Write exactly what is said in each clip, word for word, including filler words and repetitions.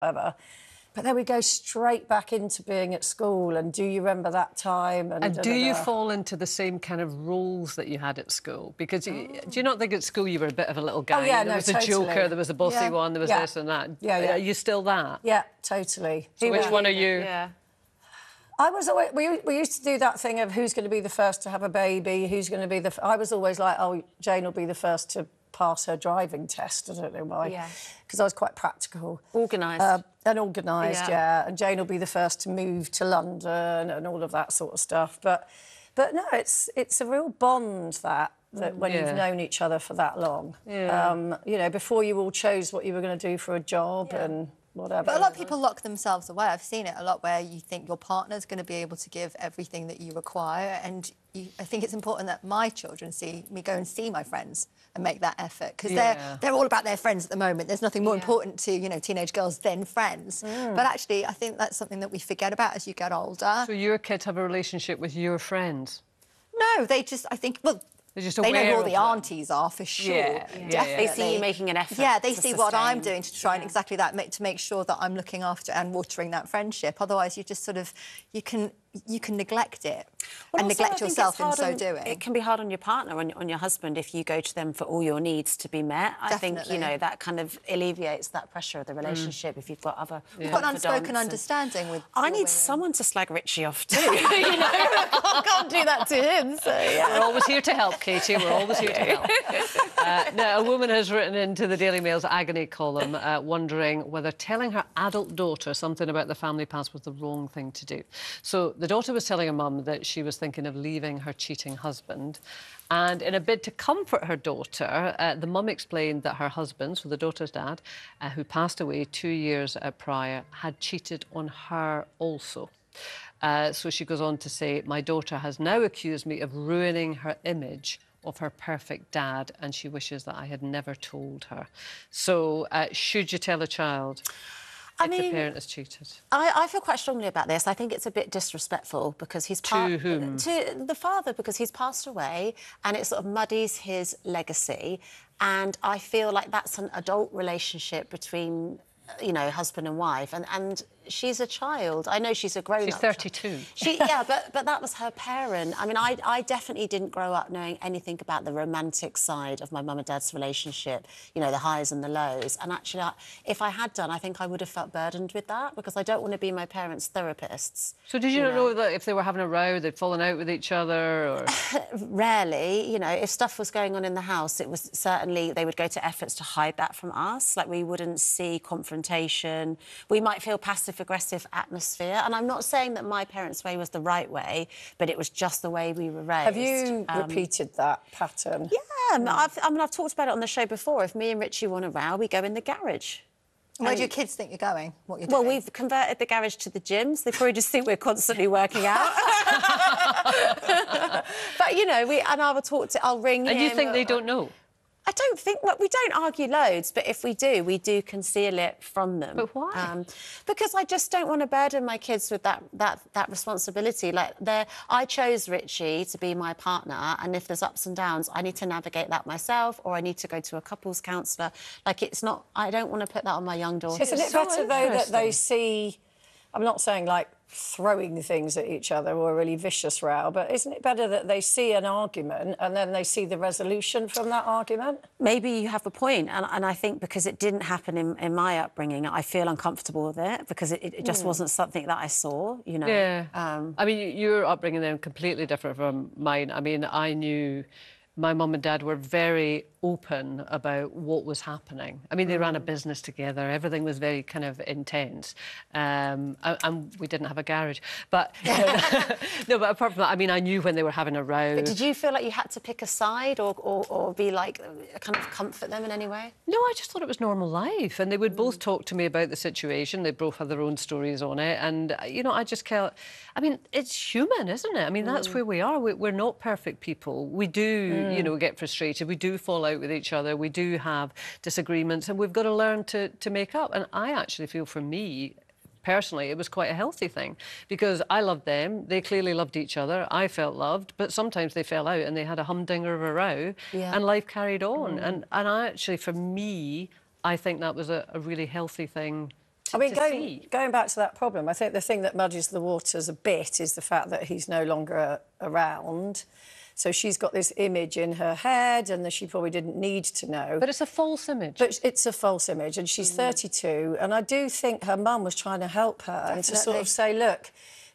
whatever. But then we go straight back into being at school and do you remember that time? And, and da, do da, da. you fall into the same kind of roles that you had at school? Because oh. you, do you not think at school you were a bit of a little guy? Oh, yeah, there no, was a totally. joker, there was a bossy yeah. one, there was yeah. this and that. Yeah, yeah. Are you still that? Yeah, totally. So Who which one you? are you? Yeah. I was always, we, we used to do that thing of who's going to be the first to have a baby, who's going to be the... I was always like, oh, Jane will be the first to pass her driving test. I don't know why. Yeah. Because I was quite practical. Organised. Uh, and organised, yeah. yeah. And Jane will be the first to move to London and all of that sort of stuff. But, but no, it's it's a real bond, that, that when yeah. you've known each other for that long. Yeah. Um, you know, before you all chose what you were going to do for a job Yeah. and... whatever. But a lot of people lock themselves away. I've seen it a lot where you think your partner's going to be able to give everything that you require, and you, I think it's important that my children see me go and see my friends and make that effort, because Yeah. they're they're all about their friends at the moment. There's nothing more Yeah. important to, you know, teenage girls than friends. Mm. But actually, I think that's something that we forget about as you get older. So your kids have a relationship with your friends? No, they just, I think, well, They're just they know who all aware the of them. aunties are, for sure. Yeah, yeah, Definitely. yeah. They see you making an effort. Yeah, they to see what I'm sustain. doing to try and Yeah. exactly that, make, to make sure that I'm looking after and watering that friendship. Otherwise, you just sort of, you can you can neglect it Well, and also, I neglect think yourself it's in hard so on- doing. It can be hard on your partner, on, on your husband, if you go to them for all your needs to be met. I think, Definitely. you know, that kind of alleviates that pressure of the relationship if you've got other You've got an confidants unspoken and- understanding with I your need women. someone to slag Richie off too. You know, I can't do that to him, so yeah. We're always here to help, Katie. We're always here to help. Uh, now, a woman has written into the Daily Mail's agony column uh, wondering whether telling her adult daughter something about the family past was the wrong thing to do. So the daughter was telling her mum that she was thinking of leaving her cheating husband. And in a bid to comfort her daughter, uh, the mum explained that her husband, so the daughter's dad, uh, who passed away two years uh, prior, had cheated on her also. Uh, so she goes on to say, my daughter has now accused me of ruining her image of her perfect dad, and she wishes that I had never told her. So uh, should you tell a child I if mean, the parent has cheated? I, I feel quite strongly about this. I think it's a bit disrespectful because he's... To whom? To the father, because he's passed away and it sort of muddies his legacy. And I feel like that's an adult relationship between, you know, husband and wife. And, and she's a child. I know she's a grown-up. She's thirty-two. She, yeah, but, but that was her parent. I mean, I, I definitely didn't grow up knowing anything about the romantic side of my mum and dad's relationship, you know, the highs and the lows. And actually, I, if I had done, I think I would have felt burdened with that because I don't want to be my parents' therapists. So did you, You not know know. that if they were having a row, they'd fallen out with each other? Or... Rarely, you know, if stuff was going on in the house, it was certainly, they would go to efforts to hide that from us. Like, we wouldn't see confrontation. We might feel passive-aggressive atmosphere. And I'm not saying that my parents' way was the right way, but it was just the way we were raised. Have you Um, repeated that pattern? Yeah, I've, I mean, I've talked about it on the show before. If me and Richie want a row, we go in the garage. Where And- do your kids think you're going? What you're Well, doing? we've converted the garage to the gyms. They probably just think we're constantly working out. But, you know, we and I will talk to... I'll ring And him. you think they don't know? I don't think... Well, we don't argue loads, but if we do, we do conceal it from them. But why? Um, because I just don't want to burden my kids with that that that responsibility. Like, they're... I chose Richie to be my partner, and if there's ups and downs, I need to navigate that myself, or I need to go to a couples counsellor. Like, it's not... I don't want to put that on my young daughter. Isn't it so better, though, that they interesting. see... I'm not saying, like, throwing things at each other or a really vicious row, but isn't it better that they see an argument and then they see the resolution from that argument? Maybe you have a point, and, and I think because it didn't happen in, in my upbringing, I feel uncomfortable with it because it, it just Mm. wasn't something that I saw, you know. Yeah. Um, I mean, your upbringing then completely different from mine. I mean, I knew my mum and dad were very open about what was happening. I mean, they ran a business together. Everything was very kind of intense. Um, and, and we didn't have a garage. But, no, but apart from that, I mean, I knew when they were having a row. but did you feel like you had to pick a side or, or, or be, like, kind of comfort them in any way? No, I just thought it was normal life. And they would both talk to me about the situation. They both had their own stories on it. And, you know, I just felt... I mean, it's human, isn't it? I mean, that's where we are. We, we're not perfect people. We do, you know, get frustrated. We do fall out with each other. We do have disagreements. And we've got to learn to, to make up. And I actually feel, for me... personally, it was quite a healthy thing because I loved them. They clearly loved each other. I felt loved, but sometimes they fell out and they had a humdinger of a row, Yeah. and life carried on. Mm. And and I actually, for me, I think that was a, a really healthy thing to, I mean, to going, see. going back to that problem, I think the thing that muddies the waters a bit is the fact that he's no longer uh, around. So she's got this image in her head and that she probably didn't need to know. But it's a false image. But it's a false image, and she's thirty-two, and I do think her mum was trying to help her and to sort Definitely. of say, look,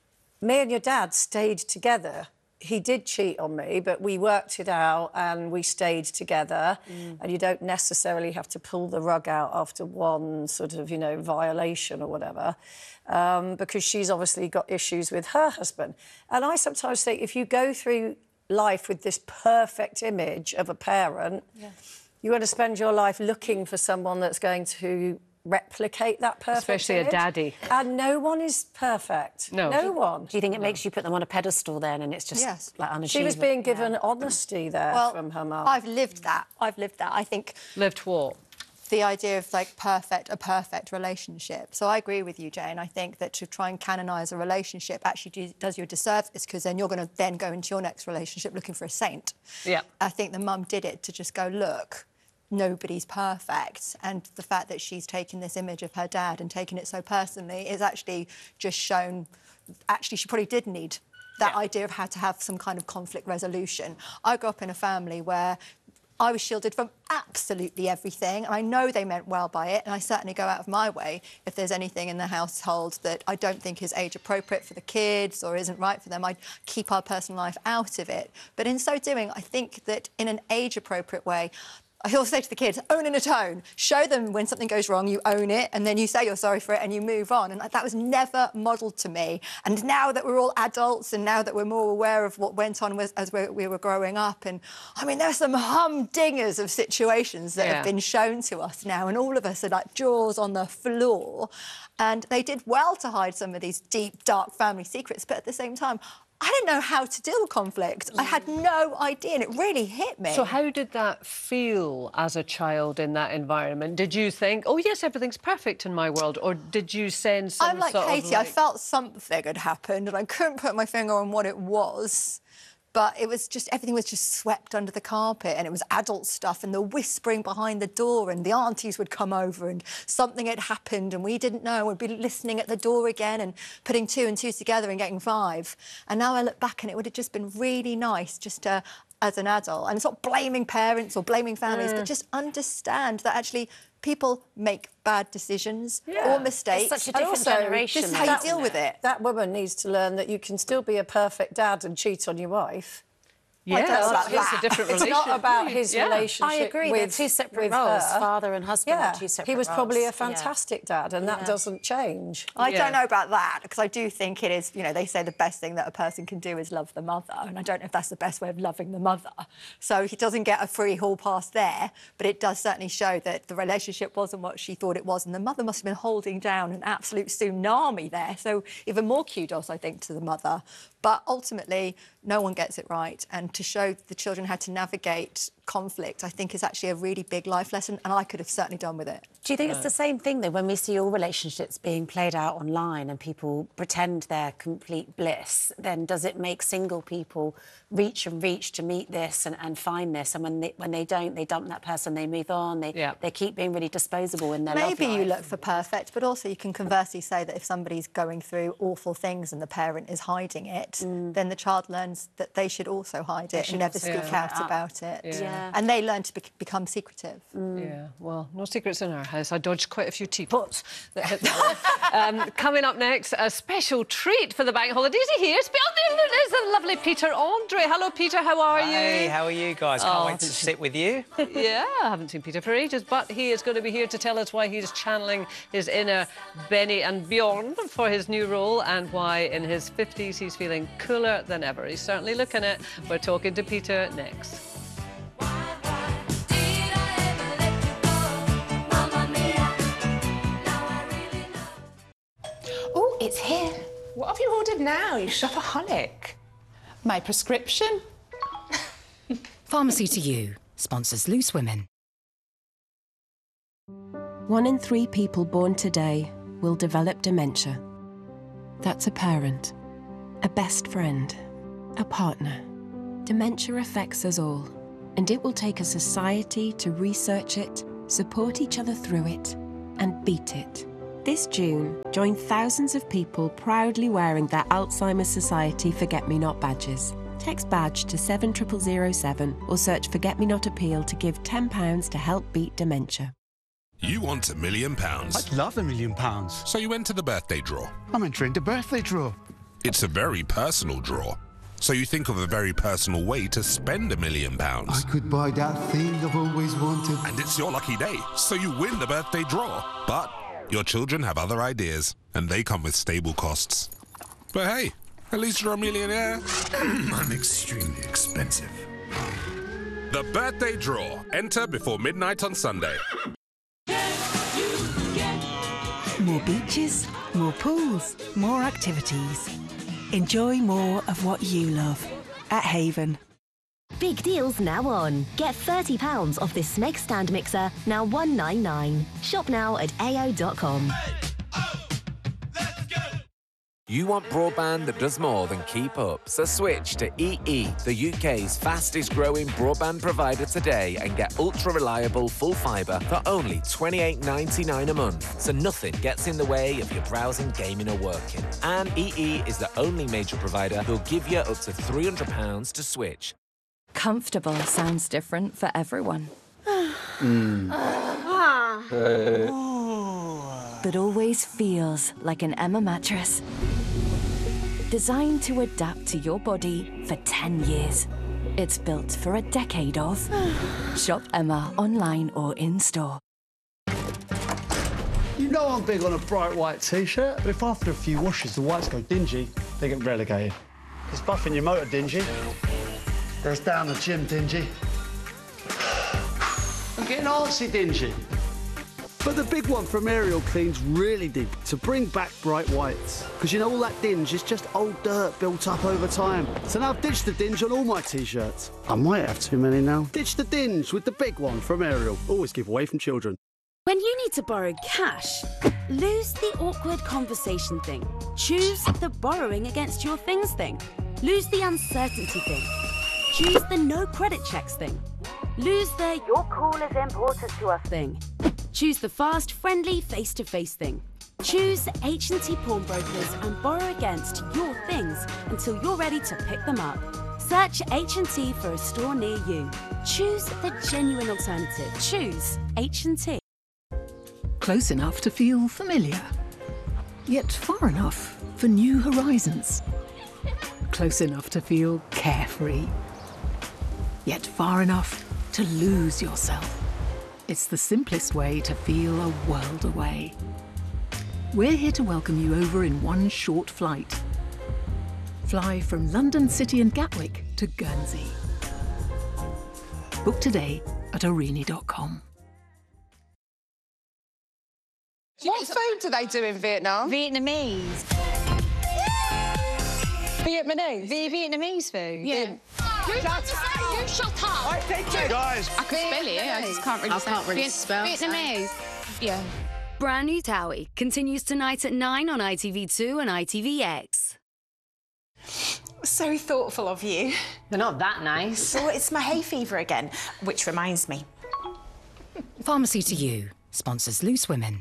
me and your dad stayed together. He did cheat on me, but we worked it out and we stayed together. Mm. And you don't necessarily have to pull the rug out after one sort of, you know, violation or whatever, um, because she's obviously got issues with her husband. And I sometimes think if you go through life with this perfect image of a parent, yeah. you're going to spend your life looking for someone that's going to replicate that perfect Especially image. a daddy. And no one is perfect. No. No one. Do you think it makes you put them on a pedestal then, and it's just Yes. like unachievable? She was being given Yeah. honesty there Well, from her mum. I've lived that. I've lived that. I think Lived what? the idea of like perfect, a perfect relationship. So I agree with you, Jane. I think that to try and canonise a relationship actually do, does you a disservice, because then you're going to then go into your next relationship looking for a saint. Yeah. I think the mum did it to just go, look, nobody's perfect. And the fact that she's taken this image of her dad and taken it so personally is actually just shown, actually she probably did need that Yeah. idea of how to have some kind of conflict resolution. I grew up in a family where I was shielded from absolutely everything, and I know they meant well by it, and I certainly go out of my way if there's anything in the household that I don't think is age appropriate for the kids or isn't right for them. I keep our personal life out of it. But in so doing, I think that in an age appropriate way, I always say to the kids, own in a tone. Show them when something goes wrong, you own it, and then you say you're sorry for it and you move on. And that was never modelled to me. And now that we're all adults and now that we're more aware of what went on with, as we, we were growing up, and I mean, there are some humdingers of situations that Yeah. have been shown to us now, and all of us are like jaws on the floor. And they did well to hide some of these deep, dark family secrets, but at the same time, I didn't know how to deal with conflict. I had no idea, and it really hit me. So how did that feel as a child in that environment? Did you think, oh, yes, everything's perfect in my world, or did you sense some I'm like sort Katie, of like... I felt something had happened and I couldn't put my finger on what it was. But it was just, everything was just swept under the carpet, and it was adult stuff and the whispering behind the door, and the aunties would come over and something had happened and we didn't know, and we'd be listening at the door again and putting two and two together and getting five. And now I look back and it would have just been really nice just to, as an adult, and it's not blaming parents or blaming families, Mm. but just understand that actually people make bad decisions Yeah. or mistakes. It's such a And different also, generation. This is though, how you isn't deal with it. That woman needs to learn that you can still be a perfect dad and cheat on your wife. Yeah, don't know that's, about that's that. a different It's relationship. not about his Yeah. relationship I agree, with they're two separate with roles. her. Father and husband Yeah, are two separate he was probably a roles. Yeah. fantastic dad, and that Yeah. doesn't change. I Yeah. don't know about that, because I do think it is, you know, they say the best thing that a person can do is love the mother, and I don't know if that's the best way of loving the mother. So he doesn't get a free hall pass there, but it does certainly show that the relationship wasn't what she thought it was, and the mother must have been holding down an absolute tsunami there. So even more kudos, I think, to the mother. But ultimately, no one gets it right, and to show the children how to navigate conflict, I think, is actually a really big life lesson, and I could have certainly done with it. Do you think it's the same thing, though, when we see all relationships being played out online and people pretend they're complete bliss, then does it make single people reach and reach to meet this and, and find this, and when they, when they don't, they dump that person, they move on, they, Yeah. they keep being really disposable in their love Maybe you life? look for perfect, but also you can conversely say that if somebody's going through awful things and the parent is hiding it, then the child learns that they should also hide it should and never also speak cover out it up. about it. Yeah. Yeah. And they learn to be- become secretive. Yeah, well, no secrets in our house. I dodged quite a few teapots that hit that one. um, coming up next, a special treat for the bank holidays. Is he here? Oh, there's the lovely Peter Andre. Hello, Peter, how are you? Hey, how are you guys? Can't Oh, wait to sit with you. Yeah, I haven't seen Peter for ages, but he is going to be here to tell us why he's channeling his inner Benny and Bjorn for his new role, and why in his fifties he's feeling cooler than ever. He's certainly looking it. We're talking to Peter next. Oh, it's here. What have you ordered now, you shopaholic? My prescription? Pharmacy to You sponsors Loose Women. One in three people born today will develop dementia. That's a parent, a best friend, a partner. Dementia affects us all, and it will take a society to research it, support each other through it, and beat it. This June, join thousands of people proudly wearing their Alzheimer's Society Forget Me Not badges. Text badge to seven zero zero zero seven or search Forget Me Not Appeal to give ten pounds to help beat dementia. You want a million pounds. I'd love a million pounds. So you enter the birthday draw. I'm entering the birthday draw. It's a very personal draw. So you think of a very personal way to spend a million pounds. I could buy that thing I've always wanted. And it's your lucky day, so you win the birthday draw. But your children have other ideas, and they come with stable costs. But hey, at least you're a millionaire. I'm extremely expensive. The birthday draw. Enter before midnight on Sunday. More beaches, more pools, more activities. Enjoy more of what you love at Haven. Big deals now on. Get thirty pounds off this Smeg stand mixer, now one ninety-nine. Shop now at A O dot com. You want broadband that does more than keep up, so switch to E E, the U K's fastest growing broadband provider today, and get ultra-reliable full fibre for only twenty-eight ninety-nine a month, so nothing gets in the way of your browsing, gaming or working. And E E is the only major provider who'll give you up to three hundred pounds to switch. Comfortable sounds different for everyone. mm. But always feels like an Emma mattress. Designed to adapt to your body for ten years. It's built for a decade of. Shop Emma online or in-store. You know I'm big on a bright white T-shirt, but if after a few washes the whites go dingy, they get relegated. It's buffing your motor dingy. Goes down the gym dingy. I'm getting artsy dingy. But the big one from Ariel cleans really deep to bring back bright whites. Because you know all that dinge is just old dirt built up over time. So now ditch the dinge on all my T-shirts. I might have too many now. Ditch the dinge with the big one from Ariel. Always give away from children. When you need to borrow cash, lose the awkward conversation thing. Choose the borrowing against your things thing. Lose the uncertainty thing. Choose the no credit checks thing. Lose the your call is important to us thing. Choose the fast, friendly, face-to-face thing. Choose H and T Pawnbrokers and borrow against your things until you're ready to pick them up. Search H and T for a store near you. Choose the genuine alternative. Choose H and T. Close enough to feel familiar, yet far enough for new horizons. Close enough to feel carefree, yet far enough to lose yourself. It's the simplest way to feel a world away. We're here to welcome you over in one short flight. Fly from London City and Gatwick to Guernsey. Book today at arini dot com. What food do they do in Vietnam? Vietnamese. Vietnamese? The Vietnamese food. Yeah. You shut up! You shut up! I think you guys. I can spell it. I just can't really. I say can't really Viet- spell. Vietnamese. Yeah. Brand new Towie continues tonight at nine on I T V two and I T V X. So thoughtful of you. They're not that nice. So it's my hay fever again, which reminds me. Pharmacy to You sponsors Loose Women.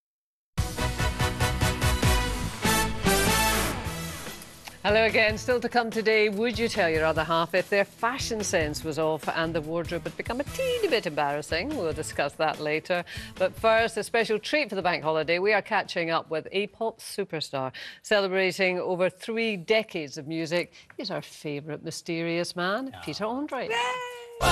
Hello again. Still to come today, would you tell your other half if their fashion sense was off and the wardrobe had become a teeny bit embarrassing? We'll discuss that later. But first, a special treat for the bank holiday. We are catching up with a pop superstar, celebrating over three decades of music. He's our favourite mysterious man, oh. Peter Andre. Yay!